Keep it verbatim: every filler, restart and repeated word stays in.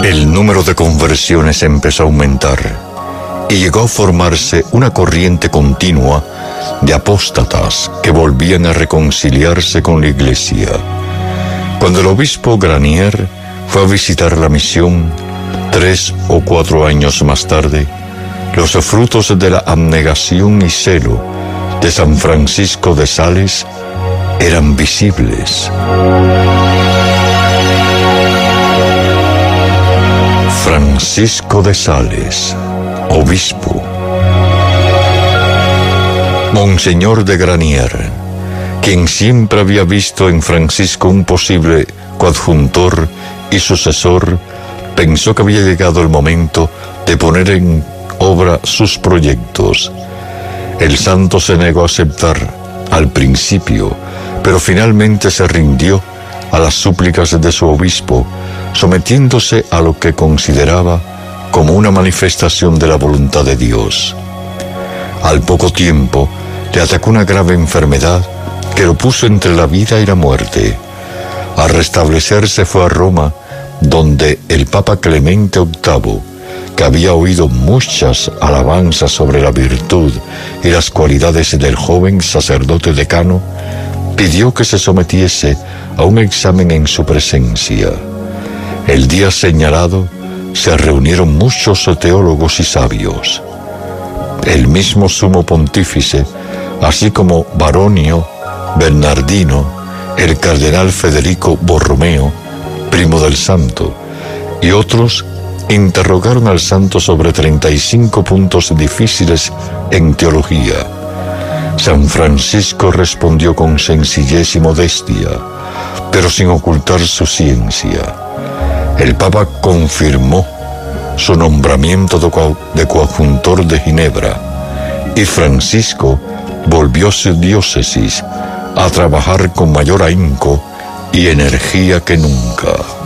El número de conversiones empezó a aumentar y llegó a formarse una corriente continua de apóstatas que volvían a reconciliarse con la Iglesia. Cuando el obispo Granier fue a visitar la misión, tres o cuatro años más tarde, los frutos de la abnegación y celo de San Francisco de Sales eran visibles. Francisco de Sales, obispo. Monseñor de Granier, quien siempre había visto en Francisco un posible coadjuntor y sucesor, pensó que había llegado el momento de poner en obra sus proyectos. El santo se negó a aceptar al principio, pero finalmente se rindió a las súplicas de su obispo, sometiéndose a lo que consideraba como una manifestación de la voluntad de Dios. Al poco tiempo le atacó una grave enfermedad que lo puso entre la vida y la muerte. Al restablecerse fue a Roma, donde el Papa Clemente octavo, que había oído muchas alabanzas sobre la virtud y las cualidades del joven sacerdote decano, pidió que se sometiese a un examen en su presencia. El día señalado se reunieron muchos teólogos y sabios. El mismo sumo pontífice, así como Baronio, Bernardino, el cardenal Federico Borromeo, primo del santo, y otros interrogaron al santo sobre treinta y cinco puntos difíciles en teología. San Francisco respondió con sencillez y modestia, pero sin ocultar su ciencia. El Papa confirmó su nombramiento de, co de coadjuntor de Ginebra, y Francisco volvió a su diócesis a trabajar con mayor ahínco y energía que nunca.